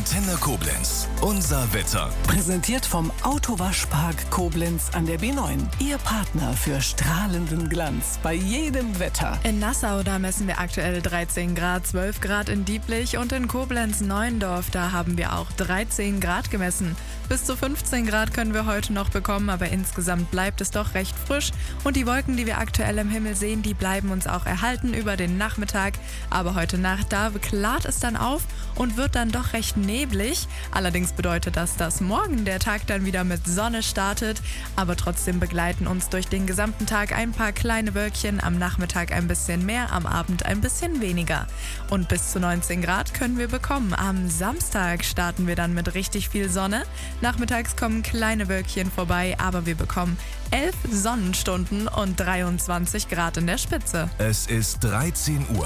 Antenne Koblenz. Unser Wetter. Präsentiert vom Autowaschpark Koblenz an der B9. Ihr Partner für strahlenden Glanz bei jedem Wetter. In Nassau, da messen wir aktuell 13 Grad, 12 Grad in Dieblich und in Koblenz-Neuendorf, da haben wir auch 13 Grad gemessen. Bis zu 15 Grad können wir heute noch bekommen, aber insgesamt bleibt es doch recht frisch. Und die Wolken, die wir aktuell im Himmel sehen, die bleiben uns auch erhalten über den Nachmittag. Aber heute Nacht, da klart es dann auf und wird dann doch recht neblig. Allerdings bedeutet das, dass morgen der Tag dann wieder mit Sonne startet. Aber trotzdem begleiten uns durch den gesamten Tag ein paar kleine Wölkchen. Am Nachmittag ein bisschen mehr, am Abend ein bisschen weniger. Und bis zu 19 Grad können wir bekommen. Am Samstag starten wir dann mit richtig viel Sonne. Nachmittags kommen kleine Wölkchen vorbei, aber wir bekommen 11 Sonnenstunden und 23 Grad in der Spitze. Es ist 13 Uhr.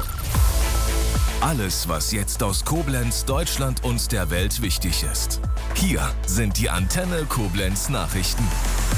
Alles, was jetzt aus Koblenz, Deutschland und der Welt wichtig ist. Hier sind die Antenne Koblenz Nachrichten.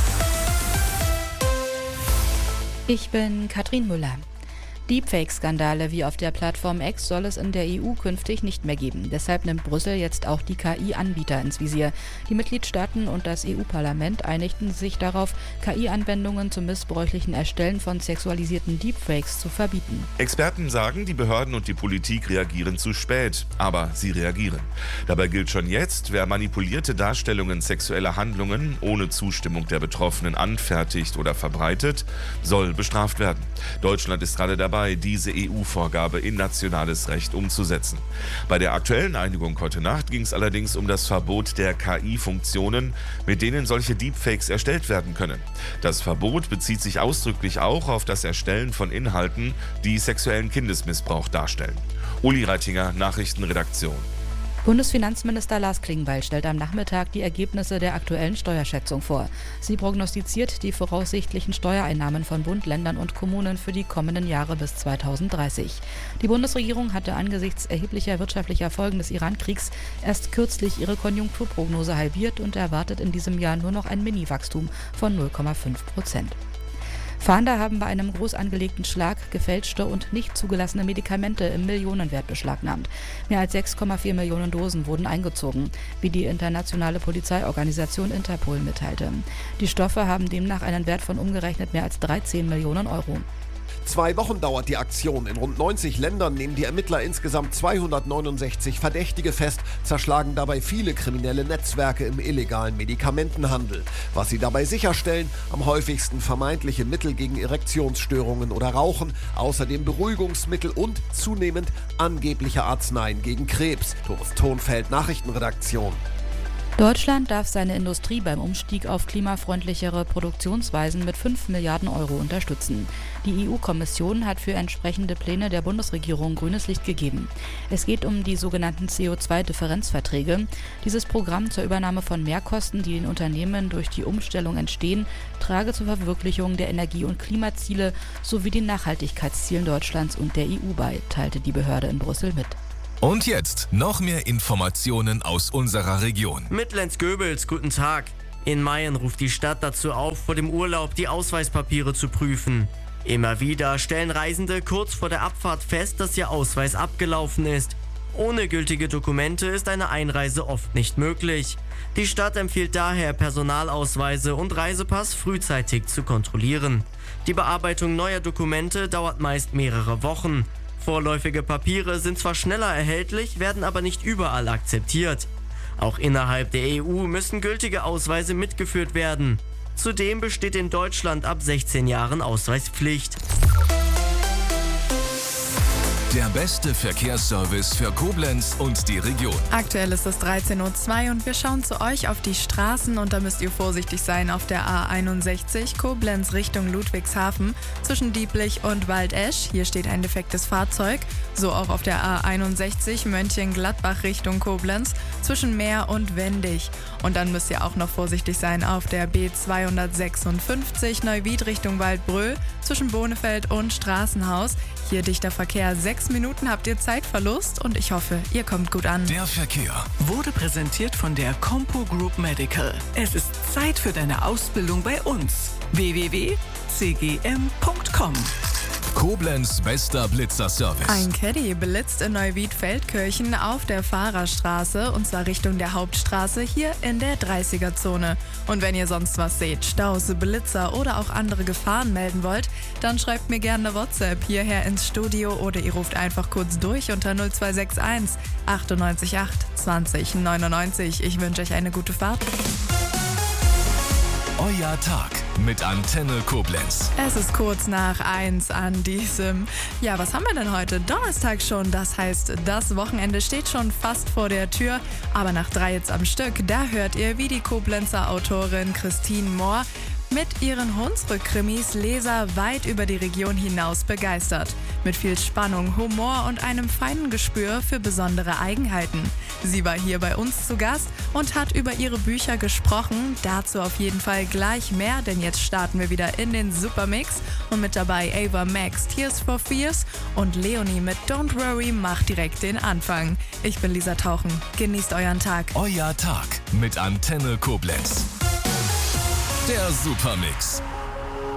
Ich bin Katrin Müller. Deepfake-Skandale wie auf der Plattform X soll es in der EU künftig nicht mehr geben. Deshalb nimmt Brüssel jetzt auch die KI-Anbieter ins Visier. Die Mitgliedstaaten und das EU-Parlament einigten sich darauf, KI-Anwendungen zum missbräuchlichen Erstellen von sexualisierten Deepfakes zu verbieten. Experten sagen, die Behörden und die Politik reagieren zu spät, aber sie reagieren. Dabei gilt schon jetzt, wer manipulierte Darstellungen sexueller Handlungen ohne Zustimmung der Betroffenen anfertigt oder verbreitet, soll bestraft werden. Deutschland ist gerade dabei, diese EU-Vorgabe in nationales Recht umzusetzen. Bei der aktuellen Einigung heute Nacht ging es allerdings um das Verbot der KI-Funktionen, mit denen solche Deepfakes erstellt werden können. Das Verbot bezieht sich ausdrücklich auch auf das Erstellen von Inhalten, die sexuellen Kindesmissbrauch darstellen. Uli Reitinger, Nachrichtenredaktion. Bundesfinanzminister Lars Klingbeil stellt am Nachmittag die Ergebnisse der aktuellen Steuerschätzung vor. Sie prognostiziert die voraussichtlichen Steuereinnahmen von Bund, Ländern und Kommunen für die kommenden Jahre bis 2030. Die Bundesregierung hatte angesichts erheblicher wirtschaftlicher Folgen des Iran-Kriegs erst kürzlich ihre Konjunkturprognose halbiert und erwartet in diesem Jahr nur noch ein Mini-Wachstum von 0,5%. Fahnder haben bei einem groß angelegten Schlag gefälschte und nicht zugelassene Medikamente im Millionenwert beschlagnahmt. Mehr als 6,4 Millionen Dosen wurden eingezogen, wie die internationale Polizeiorganisation Interpol mitteilte. Die Stoffe haben demnach einen Wert von umgerechnet mehr als 13 Millionen Euro. 2 Wochen dauert die Aktion. In rund 90 Ländern nehmen die Ermittler insgesamt 269 Verdächtige fest, zerschlagen dabei viele kriminelle Netzwerke im illegalen Medikamentenhandel. Was sie dabei sicherstellen, am häufigsten vermeintliche Mittel gegen Erektionsstörungen oder Rauchen, außerdem Beruhigungsmittel und zunehmend angebliche Arzneien gegen Krebs. Doris Thonfeld, Nachrichtenredaktion. Deutschland darf seine Industrie beim Umstieg auf klimafreundlichere Produktionsweisen mit 5 Milliarden Euro unterstützen. Die EU-Kommission hat für entsprechende Pläne der Bundesregierung grünes Licht gegeben. Es geht um die sogenannten CO2-Differenzverträge. Dieses Programm zur Übernahme von Mehrkosten, die den Unternehmen durch die Umstellung entstehen, trage zur Verwirklichung der Energie- und Klimaziele sowie den Nachhaltigkeitszielen Deutschlands und der EU bei, teilte die Behörde in Brüssel mit. Und jetzt noch mehr Informationen aus unserer Region. Mitlenz-Göbels, guten Tag. In Mayen ruft die Stadt dazu auf, vor dem Urlaub die Ausweispapiere zu prüfen. Immer wieder stellen Reisende kurz vor der Abfahrt fest, dass ihr Ausweis abgelaufen ist. Ohne gültige Dokumente ist eine Einreise oft nicht möglich. Die Stadt empfiehlt daher, Personalausweise und Reisepass frühzeitig zu kontrollieren. Die Bearbeitung neuer Dokumente dauert meist mehrere Wochen. Vorläufige Papiere sind zwar schneller erhältlich, werden aber nicht überall akzeptiert. Auch innerhalb der EU müssen gültige Ausweise mitgeführt werden. Zudem besteht in Deutschland ab 16 Jahren Ausweispflicht. Der beste Verkehrsservice für Koblenz und die Region. Aktuell ist es 13:02 Uhr und wir schauen zu euch auf die Straßen und da müsst ihr vorsichtig sein auf der A61 Koblenz Richtung Ludwigshafen zwischen Dieblich und Waldesch. Hier steht ein defektes Fahrzeug. So auch auf der A61 Mönchengladbach Richtung Koblenz zwischen Meer und Wendig. Und dann müsst ihr auch noch vorsichtig sein auf der B256 Neuwied Richtung Waldbröl zwischen Bonefeld und Straßenhaus. Hier dichter Verkehr, 6 Minuten habt ihr Zeitverlust und ich hoffe, ihr kommt gut an. Der Verkehr Wurde präsentiert von der Compo Group Medical. Es ist Zeit für deine Ausbildung bei uns. www.cgm.com Koblenz bester Blitzerservice. Ein Caddy blitzt in Neuwied-Feldkirchen auf der Fahrerstraße und zwar Richtung der Hauptstraße hier in der 30er-Zone. Und wenn ihr sonst was seht, Staus, Blitzer oder auch andere Gefahren melden wollt, dann schreibt mir gerne eine WhatsApp hierher ins Studio oder ihr ruft einfach kurz durch unter 0261 98 8 20 99. Ich wünsche euch eine gute Fahrt. Euer Tag mit Antenne Koblenz. Es ist kurz nach 1 an diesem, was haben wir denn heute? Donnerstag schon, das heißt, das Wochenende steht schon fast vor der Tür, aber nach 3 jetzt am Stück, da hört ihr, wie die Koblenzer Autorin Christine Mohr mit ihren Hunsrück-Krimis Leser weit über die Region hinaus begeistert. Mit viel Spannung, Humor und einem feinen Gespür für besondere Eigenheiten. Sie war hier bei uns zu Gast und hat über ihre Bücher gesprochen. Dazu auf jeden Fall gleich mehr, denn jetzt starten wir wieder in den Supermix. Und mit dabei Ava Max, Tears for Fears und Leonie mit Don't Worry macht direkt den Anfang. Ich bin Lisa Tauchen. Genießt euren Tag. Euer Tag mit Antenne Koblenz. Der Supermix.